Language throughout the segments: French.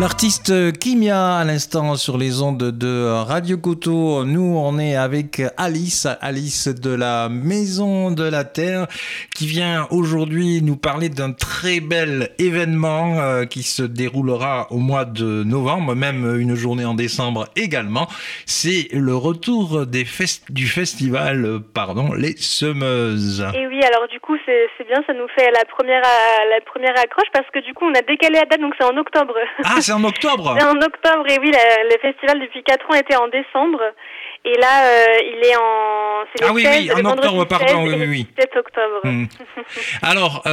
L'artiste Kimia à l'instant sur les ondes de Radio Koto. Nous, on est avec Alice de la Maison de la Terre, qui vient aujourd'hui nous parler d'un très bel événement qui se déroulera au mois de novembre, même une journée en décembre également. C'est le retour du festival, Les Semeuses. Et oui, alors du coup, c'est bien, ça nous fait la première accroche parce que du coup, on a décalé la date, donc c'est en octobre. Ah, c'est en octobre. C'est en octobre, et oui, le festival depuis 4 ans était en décembre. Et là, il est en... C'est le 16, oui, en octobre, pardon, oui. 7 octobre. Alors,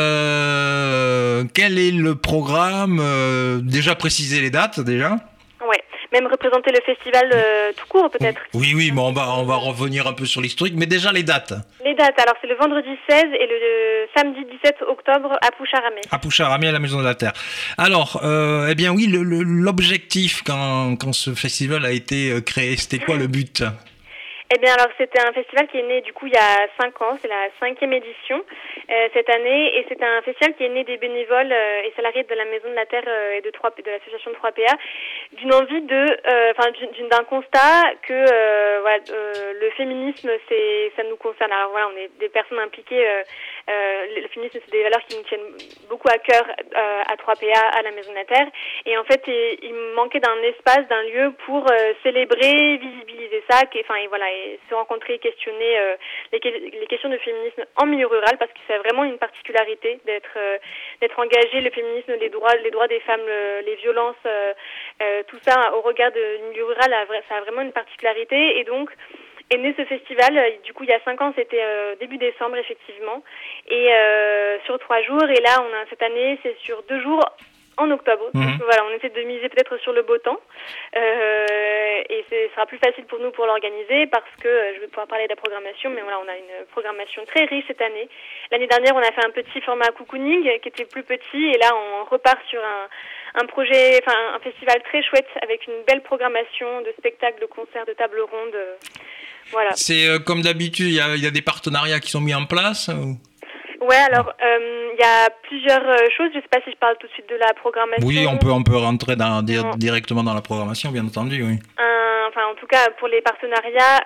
quel est le programme déjà préciser les dates, déjà? Ouais. Même représenter le festival tout court, peut-être. Oui, mais on va revenir un peu sur l'historique, mais déjà les dates. Les dates, alors c'est le vendredi 16 et le samedi 17 octobre à Poucharamé. À Poucharamé, à la Maison de la Terre. Alors, l'objectif quand ce festival a été créé, c'était quoi le but ? Eh bien, alors c'était un festival qui est né du coup il y a 5 ans, c'est la 5e édition cette année, et c'est un festival qui est né des bénévoles et salariés de la Maison de la Terre et de l'association de 3PA, d'une envie d'un constat que le féminisme ça nous concerne. Alors voilà, on est des personnes impliquées. Le féminisme, c'est des valeurs qui nous tiennent beaucoup à cœur à 3PA, à la Maison de la Terre, et en fait il manquait d'un espace, d'un lieu pour célébrer, visibiliser ça, et se rencontrer, questionner les questions de féminisme en milieu rural, parce que c'est vraiment une particularité d'être engagé, le féminisme, les droits des femmes, les violences, tout ça au regard du milieu rural, ça a vraiment une particularité. Et donc est né ce festival, du coup il y a 5 ans, c'était début décembre effectivement, et sur 3 jours, et là cette année c'est sur 2 jours en octobre. Donc, voilà, on essaie de miser peut-être sur le beau temps, et ce sera plus facile pour nous pour l'organiser, parce que je vais pouvoir parler de la programmation, mais voilà, on a une programmation très riche cette année. L'année dernière, on a fait un petit format cocooning qui était plus petit, et là on repart sur un projet, un festival très chouette avec une belle programmation de spectacles, de concerts, de tables rondes. Voilà. C'est comme d'habitude, il y a des partenariats qui sont mis en place Ouais, alors il y a plusieurs choses. Je sais pas si je parle tout de suite de la programmation. Oui, on peut rentrer directement dans la programmation, bien entendu, oui. En tout cas, pour les partenariats,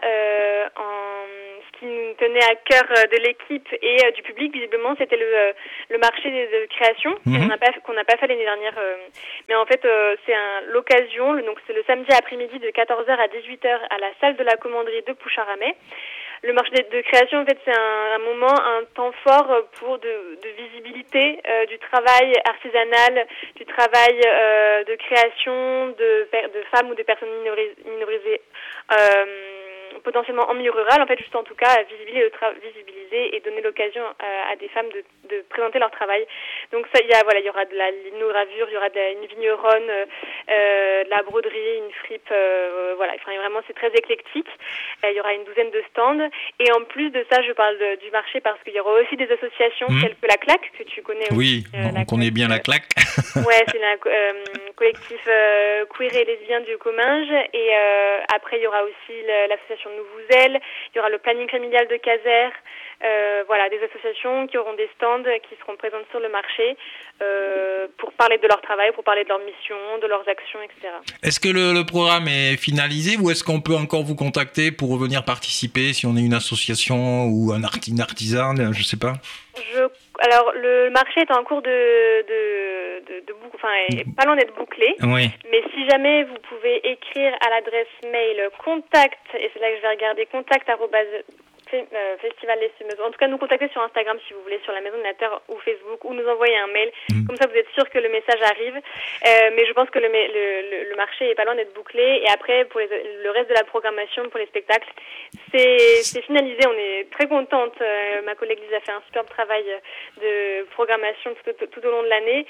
ce qui nous tenait à cœur de l'équipe et du public, visiblement, c'était le marché de création qu'on n'a pas fait l'année dernière. Mais en fait, c'est l'occasion. Donc c'est le samedi après-midi de 14h à 18h à la salle de la commanderie de Poucharamé. Le marché de création, en fait, c'est un moment, un temps fort de visibilité du travail artisanal, du travail de création de femmes ou de personnes minorisées, potentiellement en milieu rural, en fait, juste en tout cas visibiliser et donner l'occasion à des femmes de présenter leur travail. Donc ça, il y aura de la linogravure, il y aura une vigneronne, de la broderie, une fripe, vraiment c'est très éclectique. Il y aura une 12aine de stands, et en plus de ça, je parle du marché parce qu'il y aura aussi des associations telles que la Claque, que tu connais aussi. Oui, on connaît bien la Claque. Ouais, c'est un collectif queer et lesbien du Comminges, et après il y aura aussi l'association de Nouvouzel, il y aura le planning familial de Caser, des associations qui auront des stands qui seront présentes sur le marché pour parler de leur travail, pour parler de leur mission, de leurs actions, etc. Est-ce que le programme est finalisé, ou est-ce qu'on peut encore vous contacter pour venir participer si on est une association ou un artisan, je sais pas? Alors le marché est en cours est pas loin d'être bouclé. Oui. Mais si jamais vous pouvez écrire à l'adresse mail contact, et c'est là que je vais regarder, Festival Les Semeuses. En tout cas, nous contacter sur Instagram si vous voulez, sur la Maison de la Terre ou Facebook, ou nous envoyer un mail. Comme ça, vous êtes sûr que le message arrive. Mais je pense que le marché est pas loin d'être bouclé. Et après, pour le reste de la programmation, pour les spectacles, c'est finalisé. On est très contente. Ma collègue Lise a fait un superbe travail de programmation tout au long de l'année.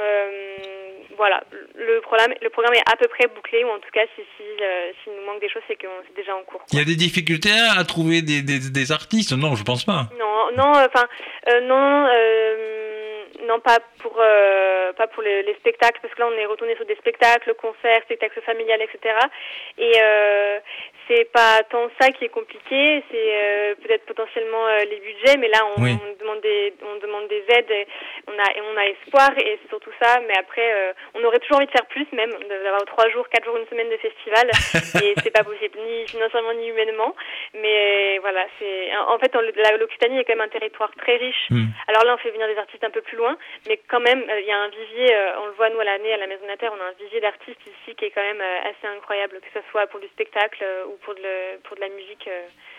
Le programme est à peu près bouclé, ou en tout cas, s'il nous manque des choses, c'est que c'est déjà en cours. Il y a des difficultés à trouver des artistes? Non, je pense pas. Non, pas pour les spectacles, parce que là on est retourné sur des spectacles, concerts, spectacles familiales, etc. Et c'est pas tant ça qui est compliqué, c'est peut-être potentiellement les budgets, mais là on demande des aides, et on a espoir, et c'est surtout ça. Mais après on aurait toujours envie de faire plus, même d'avoir 3 jours, 4 jours, une semaine de festival, et c'est pas possible, ni financièrement ni humainement. Mais voilà, c'est en fait l'Occitanie est quand même un territoire très riche. Alors là on fait venir des artistes un peu plus loin, mais quand même il y a un vivier, on le voit nous à l'année à la Maison de la Terre, on a un vivier d'artistes ici qui est quand même assez incroyable, que ce soit pour du spectacle ou pour de la musique.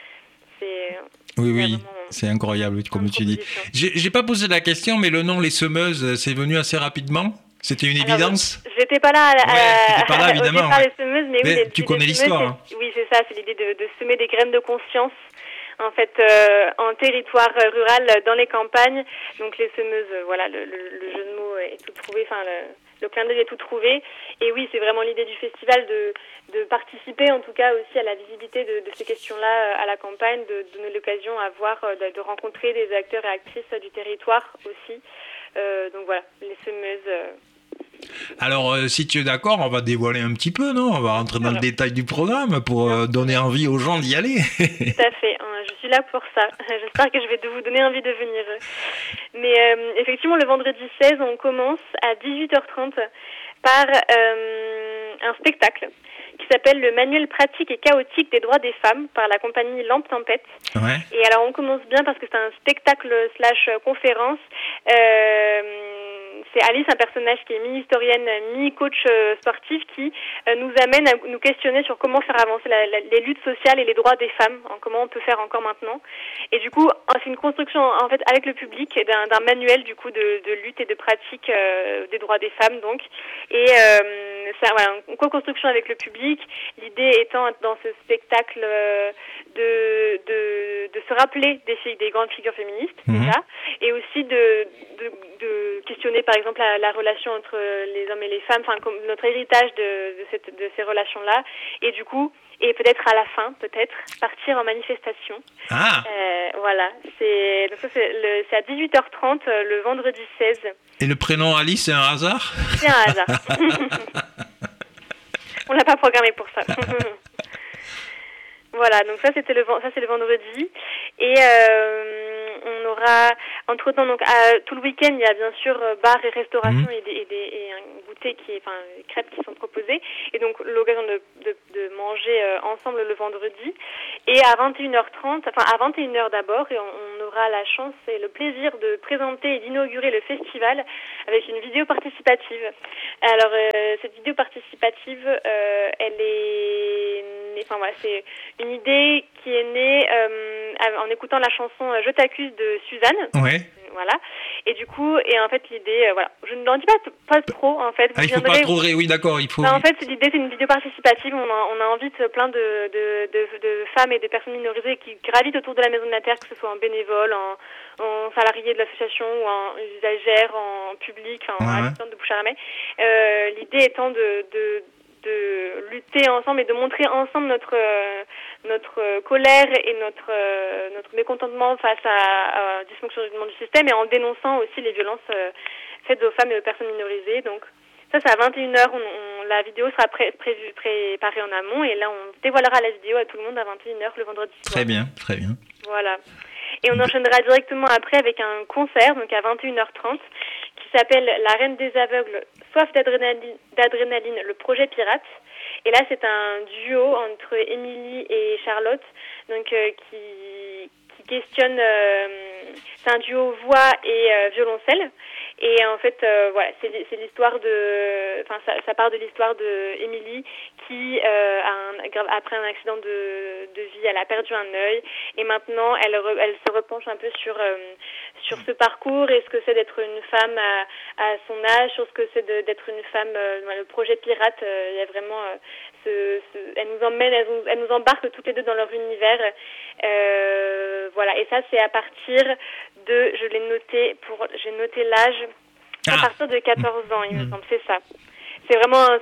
C'est incroyable comme tu dis. J'ai pas posé la question, mais le nom Les Semeuses, c'est venu assez rapidement. C'était une évidence. J'étais pas là, t'étais pas là évidemment. Au départ, les semeuses, mais oui, tu connais l'histoire. Hein. Oui, c'est ça, c'est l'idée de semer des graines de conscience. En fait, en territoire rural, dans les campagnes. Donc les semeuses, voilà, le jeu de mots est tout trouvé. Enfin, le clin d'œil est tout trouvé. Et oui, c'est vraiment l'idée du festival de participer, en tout cas aussi à la visibilité de ces questions-là à la campagne, de donner l'occasion à voir, de rencontrer des acteurs et actrices du territoire aussi. Donc voilà, les semeuses. Alors, si tu es d'accord, on va dévoiler un petit peu, non ? On va rentrer dans le détail du programme pour donner envie aux gens d'y aller. Tout à fait, je suis là pour ça. J'espère que je vais vous donner envie de venir. Mais effectivement, le vendredi 16, on commence à 18h30 par un spectacle qui s'appelle le manuel pratique et chaotique des droits des femmes par la compagnie Lampe Tempête. Ouais. Et alors on commence bien parce que c'est un spectacle / conférence. C'est Alice, un personnage qui est mi-historienne, mi-coach sportif, qui nous amène à nous questionner sur comment faire avancer les luttes sociales et les droits des femmes, comment on peut faire encore maintenant. Et du coup, c'est une construction en fait avec le public d'un manuel du coup de lutte et de pratique des droits des femmes donc. Et c'est voilà, une co-construction avec le public. L'idée étant dans ce spectacle de se rappeler des grandes figures féministes déjà, et aussi de questionner par exemple la relation entre les hommes et les femmes, enfin comme notre héritage de ces relations-là, et du coup, et peut-être à la fin, partir en manifestation. Voilà, donc ça c'est à 18h30 le vendredi 16. Et le prénom Alice, c'est un hasard ? C'est un hasard. On l'a pas programmé pour ça. Voilà, donc ça c'est le vendredi, et on aura entre-temps donc tout le week-end il y a bien sûr bar et restauration et un goûter crêpes qui sont proposées, et donc l'occasion de manger ensemble le vendredi. Et à 21h30, à 21h d'abord, et on aura la chance et le plaisir de présenter et d'inaugurer le festival avec une vidéo participative. Alors cette vidéo participative, c'est une idée qui est née en écoutant la chanson Je t'accuse de Suzanne. Ouais. Voilà. Et du coup, en fait, l'idée, voilà. Je n'en dis pas trop, en fait. Il faut pas trop, oui, d'accord, il faut. En fait, l'idée, c'est une vidéo participative. On a invite plein de femmes et de personnes minorisées qui gravitent autour de la Maison de la Terre, que ce soit en bénévole, en salarié de l'association ou en usagère, en public, en assistante de bouche à ramer. L'idée étant de lutter ensemble et de montrer ensemble notre colère et notre mécontentement face à dysfonctionnement du système, et en dénonçant aussi les violences faites aux femmes et aux personnes minorisées. Donc ça c'est à 21h, la vidéo sera préparée en amont, et là on dévoilera la vidéo à tout le monde à 21h le vendredi soir. Très bien. Voilà. Et on enchaînera directement après avec un concert, donc à 21h30, qui s'appelle La Reine des Aveugles, soif d'adrénaline, le projet pirate. Et là, c'est un duo entre Émilie et Charlotte, donc qui questionne. C'est un duo voix et violoncelle. Et en fait, voilà, c'est l'histoire ça part de l'histoire de Émilie qui, après un accident de vie, elle a perdu un œil, et maintenant elle se repenche un peu sur ce parcours et ce que c'est d'être une femme à son âge, sur ce que c'est d'être une femme. Le projet pirate, il y a vraiment elle nous embarque toutes les deux dans leur univers. Voilà, et ça c'est à partir de, j'ai noté l'âge, à partir de 14 ans, il me semble, c'est ça. C'est vraiment un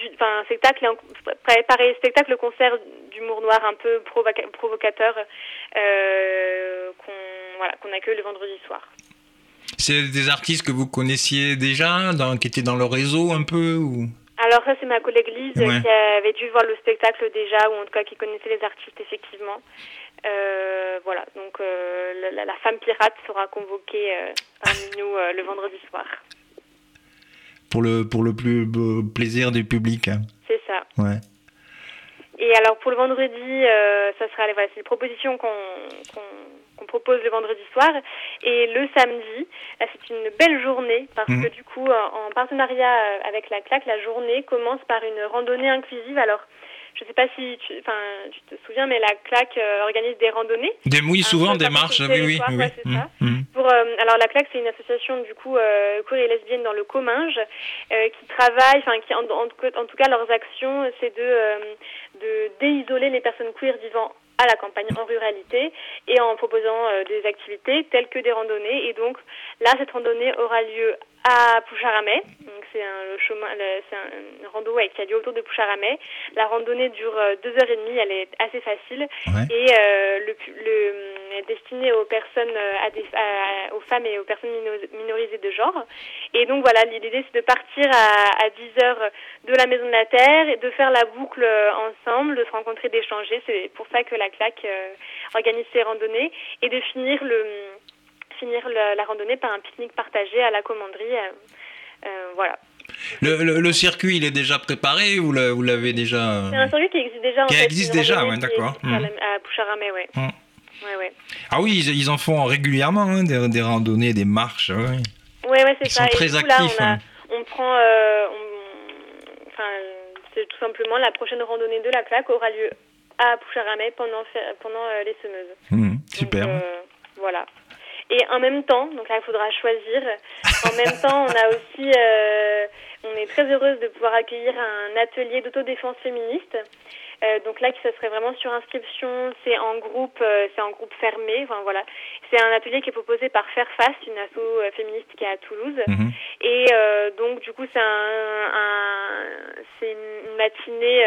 spectacle concert d'humour noir un peu provocateur qu'on accueille le vendredi soir. C'est des artistes que vous connaissiez déjà, qui étaient dans le réseau un peu ou... Alors ça, c'est ma collègue Lise Ouais. qui avait dû voir le spectacle déjà, ou en tout cas qui connaissait les artistes, effectivement. Voilà, donc la femme pirate sera convoquée parmi nous le vendredi soir. Pour le plus beau plaisir du public. Hein. C'est ça. Ouais. Et alors pour le vendredi, ça sera voilà, c'est une proposition qu'on propose le vendredi soir. Et le samedi, là, c'est une belle journée parce que du coup, en partenariat avec la CLAC, la journée commence par une randonnée inclusive. Alors, je ne sais pas si tu te souviens, mais la CLAC organise des randonnées. Oui, souvent des marches, oui. Ouais, c'est ça. Alors la CLAC, c'est une association du coup queer et lesbienne dans le Comminges qui travaille, qui en tout cas leurs actions, c'est de déisoler les personnes queer vivant à la campagne, en ruralité, et en proposant des activités telles que des randonnées. Et donc là, cette randonnée aura lieu à Poucharamay. Donc c'est un rando qui a lieu autour de Poucharamay. La randonnée dure 2h30, elle est assez facile, et est destinée aux personnes, aux femmes et aux personnes minorisées de genre. Et donc voilà, l'idée c'est de partir à 10h de la Maison de la Terre, et de faire la boucle ensemble, de se rencontrer, d'échanger. C'est pour ça que la CLAC organise ces randonnées, et de finir la randonnée par un pique-nique partagé à la commanderie. Voilà. Le circuit, il est déjà préparé ou vous l'avez déjà... C'est un circuit qui existe déjà. Qui existe déjà, ouais, d'accord. À Poucharamay, ouais. Ouais. Ah oui, ils en font régulièrement, hein, des randonnées, des marches. Ouais, c'est ça. Ils sont très actifs. Là, on prend... c'est tout simplement la prochaine randonnée de la CLAC aura lieu à Poucharamay pendant les semeuses. Super. Donc, voilà. Et en même temps, donc là il faudra choisir, en même temps on a aussi, on est très heureuse de pouvoir accueillir un atelier d'autodéfense féministe. Donc là, ça serait vraiment sur inscription, c'est en groupe fermé. Enfin voilà, c'est un atelier qui est proposé par Faire Face, une asso féministe qui est à Toulouse. Et donc du coup, c'est une matinée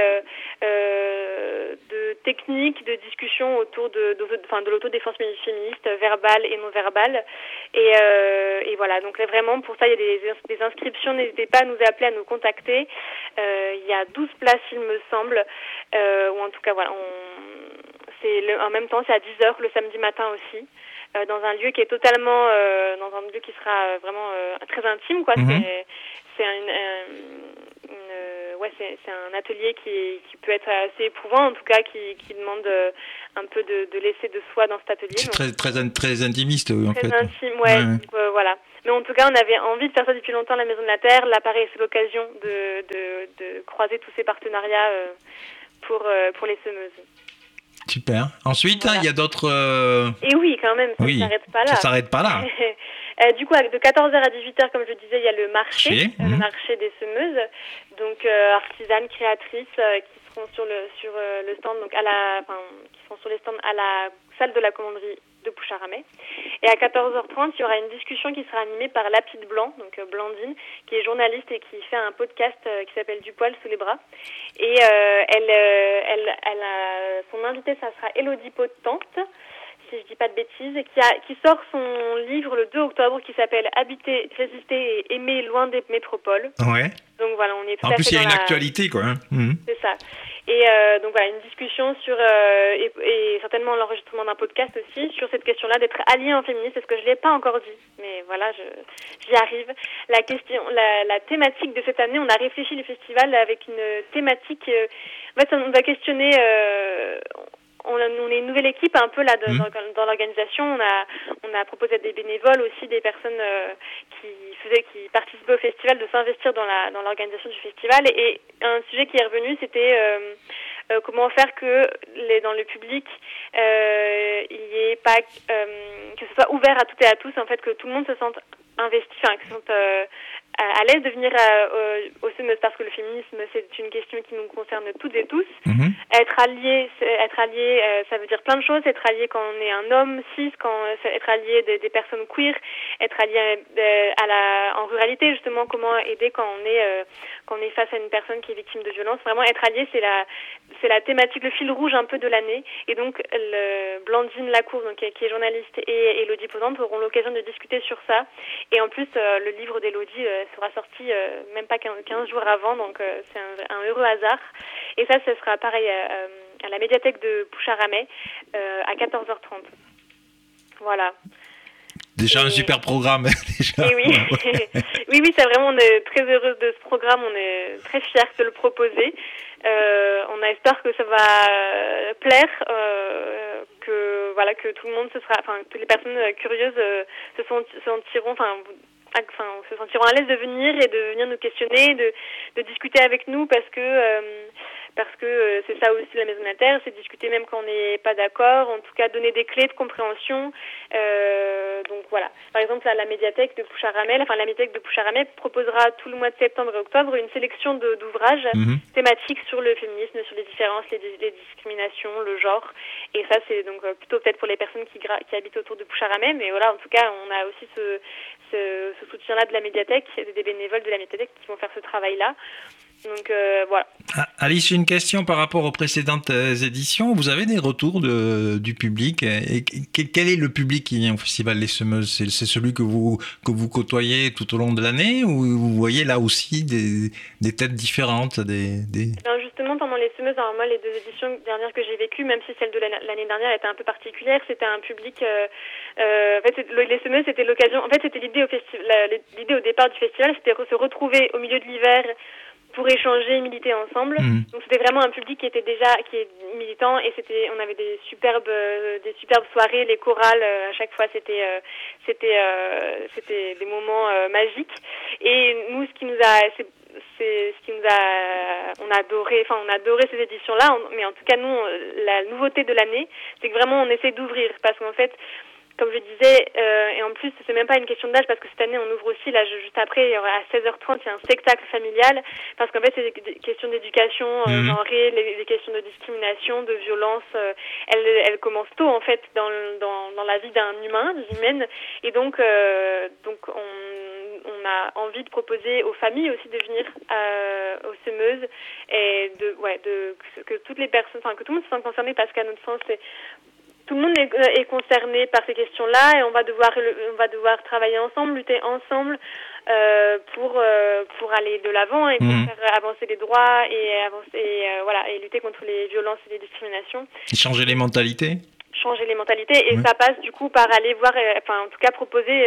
de techniques, de discussions autour de l'autodéfense féministe, verbale et non verbale. Et voilà, donc là, vraiment pour ça, il y a des inscriptions. N'hésitez pas à nous appeler, à nous contacter. Il y a 12 places, il me semble. Ou en tout cas voilà, en même temps c'est à 10h le samedi matin aussi, dans un lieu qui est totalement dans un lieu qui sera vraiment très intime quoi. C'est un atelier qui peut être assez éprouvant, en tout cas qui demande un peu de laisser de soi dans cet atelier. C'est très intimiste en fait. Très intime, ouais. Donc, voilà. Mais en tout cas, on avait envie de faire ça depuis longtemps, la Maison de la Terre. Là, pareil, c'est l'occasion de croiser tous ces partenariats pour les semeuses. Super. Ensuite, il y a d'autres... Et oui, quand même, ça ne s'arrête pas là. Ça ne s'arrête pas là. Du coup, de 14h à 18h, comme je disais, il y a le marché, le marché des semeuses. Donc, artisanes, créatrices qui seront sur le stand, donc qui seront sur les stands à la salle de la commanderie de Poucharamay. Et à 14h30, il y aura une discussion qui sera animée par Lapide Blanc, donc Blandine, qui est journaliste et qui fait un podcast qui s'appelle Du poil sous les bras. Et son invitée, ça sera Élodie Potente, si je dis pas de bêtises, qui sort son livre le 2 octobre qui s'appelle Habiter, résister et aimer loin des métropoles. Ouais. Donc voilà, on est tout en à plus, fait il y a une actualité, quoi. C'est ça. Et donc voilà, une discussion sur, et certainement l'enregistrement d'un podcast aussi, sur cette question-là d'être allié en féministe. Est-ce que je ne l'ai pas encore dit? Mais voilà, j'y arrive. La thématique de cette année, on a réfléchi le festival avec une thématique... en fait, on va questionner... On est une nouvelle équipe un peu là dans l'organisation. On a proposé à des bénévoles aussi, des personnes qui participaient au festival, de s'investir dans l'organisation du festival. Et un sujet qui est revenu, c'était comment faire que dans le public il y ait pas que ce soit ouvert à toutes et à tous, en fait, que tout le monde se sente investi, que se sente à l'aise de venir au semeuses, parce que le féminisme, c'est une question qui nous concerne toutes et tous. Être allié, ça veut dire plein de choses. Être allié quand on est un homme cis, être allié des personnes queer, être allié en ruralité, justement, comment aider quand on est quand on est face à une personne qui est victime de violence. Vraiment, être allié, c'est la thématique, le fil rouge un peu de l'année. Et donc, Blandine Lacour, donc, qui est journaliste, et Elodie Posante auront l'occasion de discuter sur ça. Et en plus, le livre d'Elodie sera sorti même pas 15 jours avant, donc c'est un heureux hasard. Et ça, ce sera pareil à la médiathèque de Poucharamay à 14h30. Voilà. Déjà un super programme. Déjà. Et oui, oui, c'est vraiment, on est très heureuse de ce programme, on est très fiers de le proposer. On espère que ça va plaire, que tout le monde que les personnes curieuses se sentiront à l'aise de venir et de venir nous questionner, de discuter avec nous parce que c'est ça aussi la Maison de la Terre, c'est discuter même quand on n'est pas d'accord, en tout cas donner des clés de compréhension. Donc voilà. Par exemple, la médiathèque de Poucharamay proposera tout le mois de septembre et octobre une sélection d'ouvrages thématiques sur le féminisme, sur les différences, les discriminations, le genre. Et ça, c'est donc plutôt peut-être pour les personnes qui habitent autour de Poucharamay, mais voilà, en tout cas, on a aussi ce soutien-là de la médiathèque, des bénévoles de la médiathèque qui vont faire ce travail-là. Donc voilà. Alice, une question par rapport aux précédentes éditions. Vous avez des retours du public et quel est le public qui vient au Festival Les Semeuses? C'est celui que vous côtoyez tout au long de l'année ou vous voyez là aussi des têtes différentes Alors justement, pendant Les Semeuses, alors moi, les 2 éditions dernières que j'ai vécues, même si celle de l'année dernière était un peu particulière, c'était un public... en fait, Les Semeuses, c'était l'occasion... En fait, c'était l'idée au départ du festival, c'était se retrouver au milieu de l'hiver pour échanger et militer ensemble. Donc c'était vraiment un public qui est militant et on avait des superbes soirées, les chorales à chaque fois c'était des moments magiques. Et nous on a adoré ces éditions-là, mais en tout cas nous la nouveauté de l'année, c'est que vraiment on essaie d'ouvrir parce qu'en fait, comme je disais, et en plus, c'est même pas une question d'âge parce que cette année, on ouvre aussi, là, juste après, il y aura à 16h30, il y a un spectacle familial parce qu'en fait, c'est des questions d'éducation genrée, les questions de discrimination, de violence, elles commencent tôt, en fait, dans la vie d'un humain, d'une et donc on a envie de proposer aux familles aussi de venir aux semeuses et que toutes les personnes, que tout le monde se sente concerné parce qu'à notre sens, tout le monde est concerné par ces questions-là et on va devoir travailler ensemble, lutter ensemble pour aller de l'avant et pour faire avancer les droits et lutter contre les violences et les discriminations. Changer les mentalités. Et ça passe du coup par aller voir, en tout cas proposer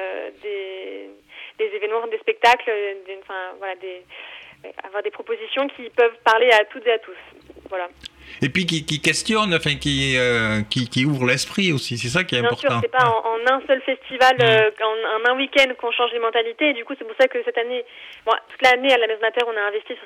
des événements, des spectacles, avoir des propositions qui peuvent parler à toutes et à tous. Voilà. Et puis qui questionne, qui ouvre l'esprit aussi, c'est ça qui est important. Bien sûr, c'est pas en un seul festival, en un week-end qu'on change les mentalités. Et du coup, c'est pour ça que cette année, toute l'année à la Maison de la Terre, on a investi sur